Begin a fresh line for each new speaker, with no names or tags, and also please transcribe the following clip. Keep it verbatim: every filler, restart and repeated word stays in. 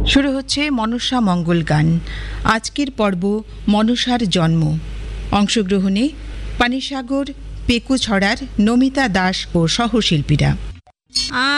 শুরু হচ্ছে মনসা মঙ্গল গান। আজকের পর্ব মনসার জন্ম। অংশগ্রহণে পানিসাগর, পেকুছড়ার নমিতা দাস ও সহশিল্পীরা।